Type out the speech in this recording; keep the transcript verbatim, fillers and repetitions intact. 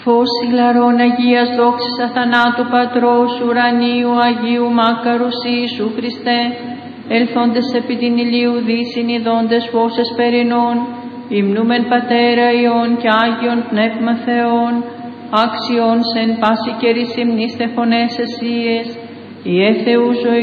Φως ηλαρών Αγίας δόξης αθανάτου Πατρός ουρανίου Αγίου Μάκαρους Ιησού Χριστέ, ελθόντες επί την ηλίου δύσιν ειδώντες φως εσπερινών, υμνούμεν Πατέρα Υιόν και Άγιον Πνεύμα Θεόν, άξιον σε εν πάση καιρή υμνήστε φωνές εσίες, η Θεού ζωή